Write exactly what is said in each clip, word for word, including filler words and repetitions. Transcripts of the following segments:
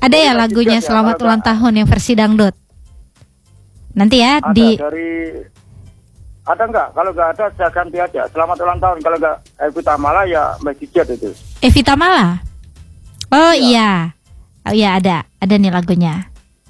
Ada ya lagunya ya, Selamat Ulang gak, Tahun yang versi dangdut? Nanti ya ada di dari ada nggak? Kalau nggak ada saya ganti aja. Selamat ulang tahun. Kalau nggak Evi Tamala ya Magic Jet itu. Evi Tamala. Oh iya. iya. Oh iya ada. Ada nih lagunya.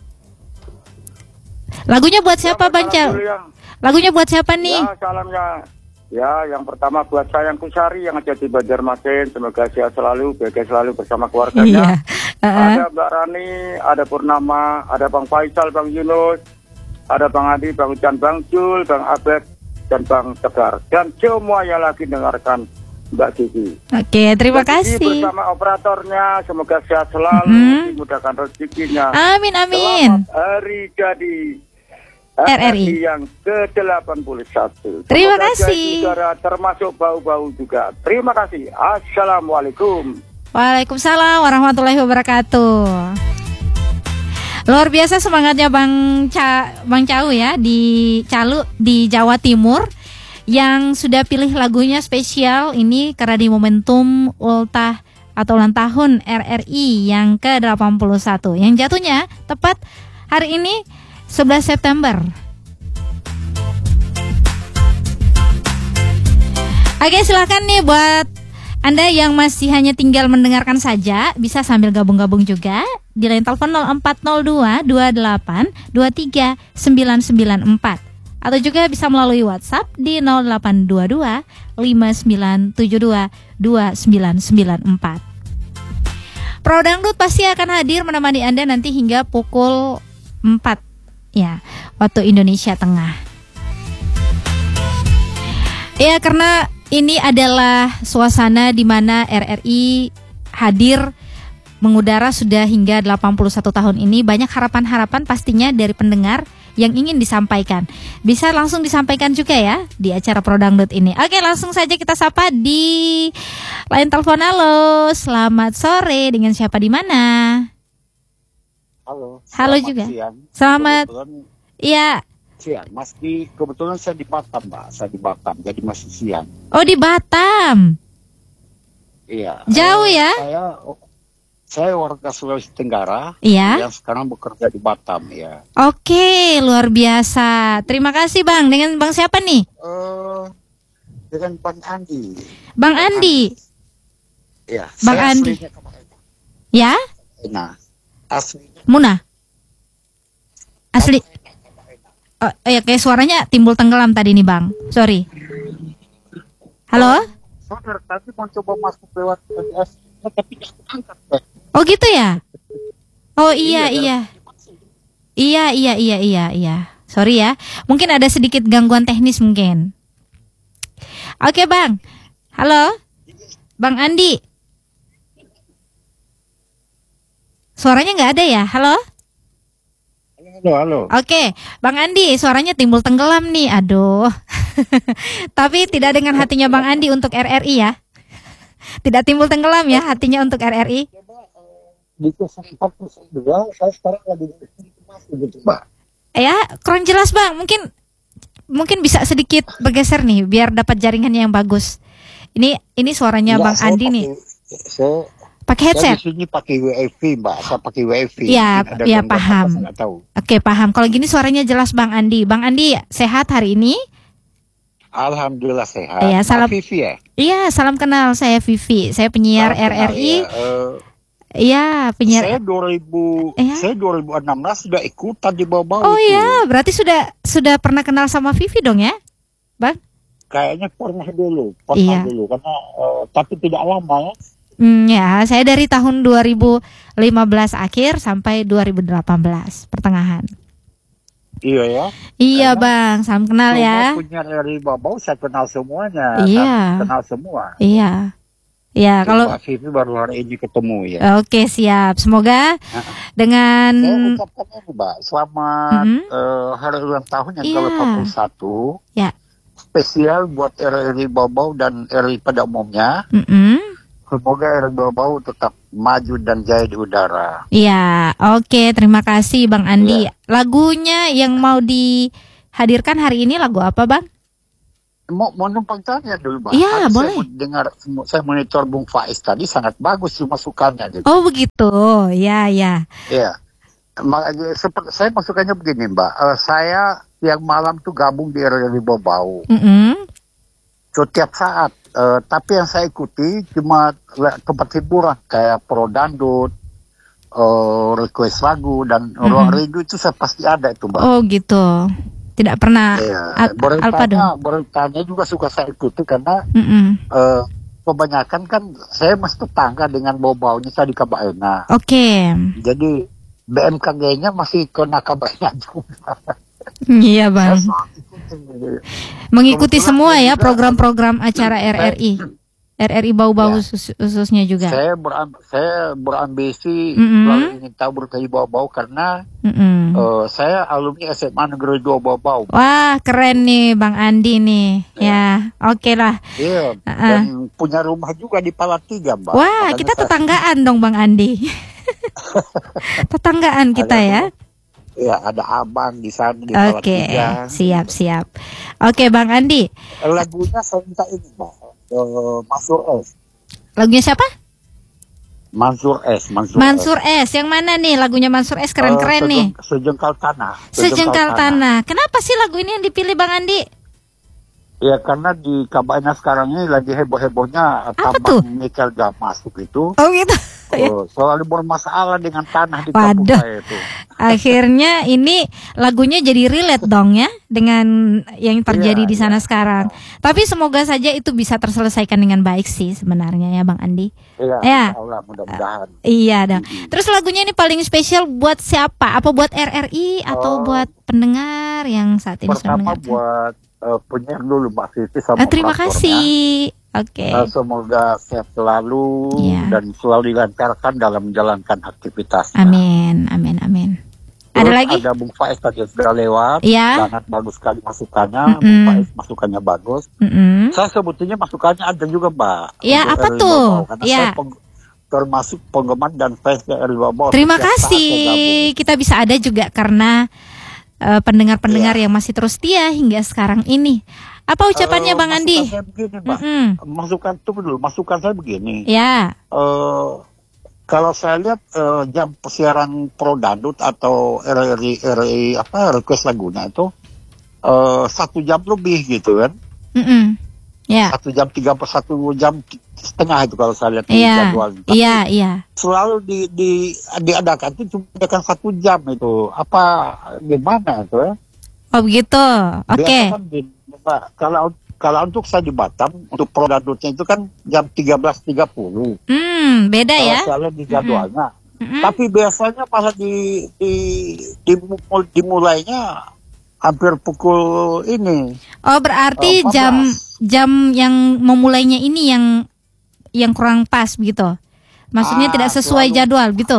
Lagunya buat siapa Bang Cal? Lagunya buat siapa nih? Ya salamnya. Ya yang pertama buat Sayangku Sari yang ada di Banjarmasin. Semoga sehat selalu, bahagia selalu bersama keluarganya. Iya. Uh-huh. Ada Mbak Rani, ada Purnama, ada Bang Faisal, Bang Yunus, ada Bang Adi, Bang Ucan, Bang Jul, Bang Abed, dan Bang Tegar. Dan semua yang lagi dengarkan Mbak Cici. Oke, terima Mbak kasih. Cici bersama operatornya, semoga sehat selalu, mm-hmm. dimudahkan rezekinya. Amin, amin. Selamat hari jadi R R I yang ke delapan puluh satu. Terima kasih. Udara termasuk bau-bau juga. Terima kasih. Assalamualaikum. Waalaikumsalam warahmatullahi wabarakatuh. Luar biasa semangatnya Bang Ca, Bang Cau ya di Calu di Jawa Timur yang sudah pilih lagunya spesial ini karena di momentum ultah atau ulang tahun R R I yang ke delapan puluh satu yang jatuhnya tepat hari ini sebelas September. Oke, silakan nih buat Anda yang masih hanya tinggal mendengarkan saja, bisa sambil gabung-gabung juga di line telepon nol empat nol dua dua delapan dua tiga sembilan sembilan empat atau juga bisa melalui WhatsApp di nol delapan dua dua lima sembilan tujuh dua dua sembilan sembilan empat. Pro Dangdut pasti akan hadir menemani Anda nanti hingga pukul empat ya, waktu Indonesia Tengah. Ya, karena ini adalah suasana di mana R R I hadir mengudara sudah hingga delapan puluh satu tahun ini. Banyak harapan-harapan pastinya dari pendengar yang ingin disampaikan. Bisa langsung disampaikan juga ya di acara Pro Dangdut ini. Oke, langsung saja kita sapa di line telepon. Halo, selamat sore, dengan siapa di mana? Halo. Halo juga. Siang. Selamat. Iya. Siang. Mas di kebetulan saya di Batam, Mbak. Saya di Batam, jadi masih siang. Oh, di Batam. Iya. Jauh ya? Saya saya warga Sulawesi Tenggara. Iya. Yang sekarang bekerja di Batam, ya. Oke, luar biasa. Terima kasih, Bang. Dengan Bang siapa nih? Uh, dengan Bang Andi. Bang Andi. Iya. Bang Andi. Ya? Nah, asli. Muna. Asli. Oh, ya, kayak suaranya timbul tenggelam tadi nih Bang. Sorry. Halo? Saudara tadi mau coba masuk lewat P D S, tapi tidak angkat. Oh gitu ya? Oh iya iya. Iya iya iya iya iya. Sorry ya. Mungkin ada sedikit gangguan teknis mungkin. Oke Bang. Halo? Bang Andi. Suaranya nggak ada ya? Halo? Halo, halo. Oke, Bang Andi, suaranya timbul tenggelam nih. Aduh. Tapi tidak dengan hatinya Bang Andi untuk R R I ya. Tidak timbul tenggelam ya hatinya untuk R R I. Di empat puluh dua, saya sekarang lagi di gitu, Mbak. Ya, kurang jelas Bang. Mungkin mungkin bisa sedikit bergeser nih biar dapat jaringan yang bagus. Ini ini suaranya Enggak, Bang Andi pakai, nih. Saya pakai headset. Saya di sini pakai WiFi, Mbak. Saya pakai WiFi. Iya, iya paham. Tahu. Oke, paham. Kalau gini suaranya jelas Bang Andi. Bang Andi, sehat hari ini? Alhamdulillah sehat. Iya, salam Vivi ya? Iya, salam kenal. Saya Vivi. Saya penyiar salam R R I. Ya, uh, iya, penyiar. Saya dua ribu, ya? Saya dua ribu enam belas sudah ikutan di bawah-bawah. Oh iya, berarti sudah sudah pernah kenal sama Vivi dong ya, Bang? Kayaknya pernah dulu, pernah iya. dulu karena uh, tapi tidak lama ya. Hmm, ya, saya dari tahun dua ribu lima belas akhir sampai dua ribu delapan belas pertengahan. Iya ya. Iya Bang, salam kenal ya. Punya dari Babau saya kenal semuanya. Iya. Kenal semua. Iya. Iya, kalau Mbak Vivi baru hari ini ketemu ya. Oke, siap. Semoga nah, dengan saya ucapkan ini, Mbak, selamat mm-hmm. uh, hari ulang tahun yang yeah. ke delapan puluh satu. Ya. Spesial buat R R I Babau dan R R I pada umumnya. Mm-hmm. Semoga R R I Babau tetap maju dan jaya di udara. Iya, oke, terima kasih Bang Andi. Ya. Lagunya yang mau dihadirkan hari ini lagu apa, Bang? mau, mau numpang tanya dulu, Mbak. Iya, Tadi boleh. Saya dengar, saya monitor Bung Faiz tadi sangat bagus masukannya. Gitu. Oh begitu, ya ya. Iya. Makanya, seperti saya masukannya begini, Mbak. Uh, saya yang malam tuh gabung di R R I Bau-Bau. Mm-mm. Setiap saat. Uh, tapi yang saya ikuti cuma le- tempat hiburan kayak Pro Dangdut, uh, request lagu dan Mm-mm. ruang rindu itu saya pasti ada itu, Mbak. Oh gitu. Tidak pernah Iya. Al- Alpa dong. Beritanya, beritanya juga suka saya ikuti karena Mm-mm. uh, kebanyakan kan saya masih tetangga dengan bau-baunya saya di Kabaena. Oke. Jadi B M K G-nya masih kena Kabaena juga. Iya bang. Saya ikuti. Mengikuti Kebetulan semua saya ya juga- program-program acara R R I. R R I Bau-Bau Ya. khusus- khususnya juga. Saya beramb- saya berambisi Mm-mm. selalu ingin tahu berkait bau-bau karena Mm-mm. uh, saya alumni S M A Negeri dua Bau-Bau. Wah keren nih Bang Andi nih. Ya, oke lah. Iya, Uh-uh. dan punya rumah juga di Palatiga, Mbak. Wah Makanya kita saya- tetanggaan dong Bang Andi. Tetanggaan kita Ada ya. Iya, ada abang di sana di Oke, Palatiga. siap siap. Oke Bang Andi, Lagunya saya minta ini, Mbak. Uh, Mansur S. lagunya siapa? Mansur S. Mansur, Mansur S. Yang mana nih lagunya Mansur S? Keren-keren Eh, nih. sejeng- Sejengkal tanah. Sejengkal tanah. Kenapa sih lagu ini yang dipilih Bang Andi? Ya karena di Kabaena sekarang ini lagi heboh-hebohnya Apa tambang tuh? nikel gak masuk itu. Oh gitu. Oh, selalu bermasalah dengan tanah di Waduh. kampung saya itu. Akhirnya ini lagunya jadi relate dong ya dengan yang terjadi Iya, di sana iya. sekarang. Tapi semoga saja itu bisa terselesaikan dengan baik sih sebenarnya ya Bang Andi. Iya, Ya. insya Allah mudah-mudahan. Iya dong. Terus lagunya ini paling spesial buat siapa? Apa buat R R I atau Oh. buat pendengar yang saat ini sedang Pertama mendengarkan? buat uh, penyiar dulu Mbak Siti sama Ah, terima operatornya. kasih. Oke. Uh, semoga sehat selalu Iya. dan selalu dilancarkan dalam menjalankan aktivitasnya. Amin, amin, amin. Terus Ada lagi? Ada Bung Faiz tadi yang sudah lewat. Iya. Sangat bagus sekali masukannya. Mm-mm. Bung Faiz masukannya bagus. Mm-mm. Saya sebetulnya masukannya ada juga, Mbak. Iya, Untuk apa R R I tuh? Bau-Bau. Karena Iya. saya peng- termasuk penggemar dan fans dari R R I Bau-Bau. Terima Setiap saat saya kasih. gabung. Kita bisa ada juga karena eh, pendengar-pendengar yang masih terus setia hingga sekarang ini. Apa ucapannya Eh, Bang Andi? Masukan saya begini, Mbak. Mm-mm. Masukan tuh dulu. Masukan saya begini. Ya. Eh, kalau saya lihat eh, jam persiaran Pro Dangdut atau R R I, R R I apa request lagunya itu eh, satu jam lebih gitu kan. Mm-mm. Ya. Satu jam tiga per satu jam setengah itu kalau saya lihat di Iya. jadwal. Tapi Iya, iya. selalu di, di diadakan itu cuma adakan satu jam itu. Apa gimana itu ya? Oh begitu. Oke. Biasa kan di- Mbak, kalau kalau untuk saya di Batam untuk Pro Dangdutnya itu kan jam tiga belas tiga puluh. Hmm, beda Kalau ya. saya lihat di jadwalnya. Mm-mm. Tapi biasanya pas di di, di dimulainya hampir pukul ini. Oh berarti Oh, empat belas. jam jam yang memulainya ini yang yang kurang pas begitu. Maksudnya Ah, tidak sesuai selalu. jadwal gitu.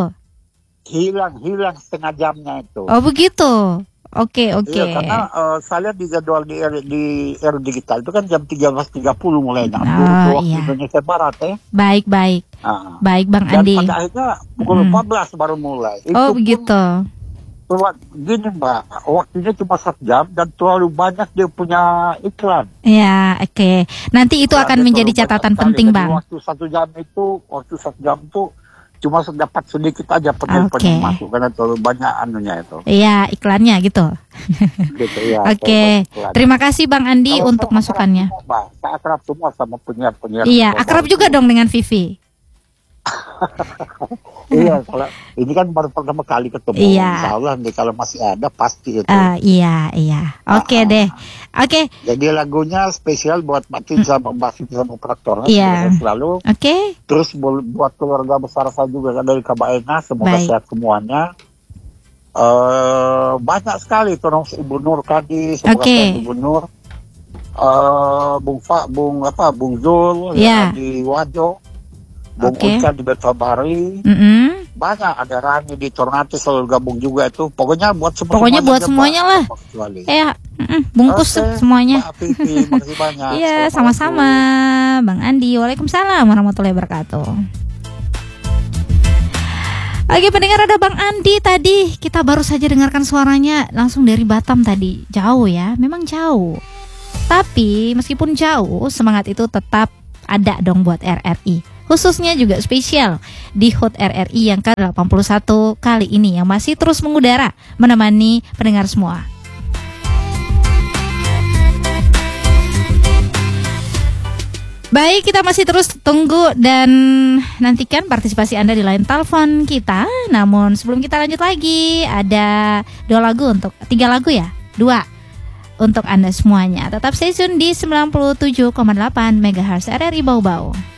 Hilang hilang setengah jamnya itu. Oh begitu. Oke, oke. Iya, karena eh, saya lihat di jadwal di R- di R Digital itu kan jam tiga belas tiga puluh mulainya. Oh, Itu waktu iya. Indonesia Barat ya. Baik, baik. Ah. Baik Bang Dan Andi. pada akhirnya pukul Mm-mm. empat belas baru mulai. Oh pun begitu. Lewat gini Mbak, waktunya cuma satu jam dan terlalu banyak dia punya iklan. Ya, oke. Nanti itu Iklannya akan menjadi terlalu catatan banyak penting, sekali. Jadi Bang. Waktu satu jam itu, waktu satu jam itu cuma dapat sedikit aja penonton Oke. yang masuk karena terlalu banyak anunya itu. Iya, iklannya gitu. Gitu ya. Oke. Terima kasih Bang Andi Kalau untuk saya masukannya. akrab semua, Mbak. Saya akrab semua sama penyiar-penyiar. Iya, Bau-Bau akrab itu. juga dong dengan Vivi. Iya, kalau ini kan baru pertama kali ketemu. Iya. Insya Allah nih kalau masih ada pasti itu. Eh, iya, iya. Oke Ah. deh. Oke. Jadi lagunya spesial buat Mbak Titi sama Mbak Siti sama operatornya Iya. semoga selalu. Oke. Terus bul- buat keluarga besar saya juga kan dari Kabaena, semoga Baik. sehat semuanya. Eh banyak sekali tolong Ibu Nur tadi, semoga Oke. sehat Ibu Nur. Eh Bung Fa, Bung apa, Bung Zul Iya. ya, di Wajo, Bung Oke. Ucan di Betfabari. Mm-mm. Banyak, ada Rani di Ternate selalu gabung juga itu. Pokoknya buat semua. Pokoknya buat semuanya lah. Kecuali. Eh, mm-mm, bungkus Oke, semuanya. Mbak Vivi, makasih banyak. Iya, Assalamualaikum. sama-sama, Bang Andi. Waalaikumsalam warahmatullahi wabarakatuh. Oke, pendengar, ada Bang Andi tadi. Kita baru saja dengarkan suaranya langsung dari Batam tadi. Jauh ya, memang jauh. Tapi meskipun jauh, semangat itu tetap ada dong buat R R I. Khususnya juga spesial di H U T R R I yang ke delapan puluh satu kali ini yang masih terus mengudara menemani pendengar semua. Baik, kita masih terus tunggu dan nantikan partisipasi Anda di line telepon kita. Namun sebelum kita lanjut lagi, ada dua lagu untuk, tiga lagu ya? Dua untuk Anda semuanya. Tetap stay tune di sembilan puluh tujuh koma delapan megahertz R R I Bau Bau.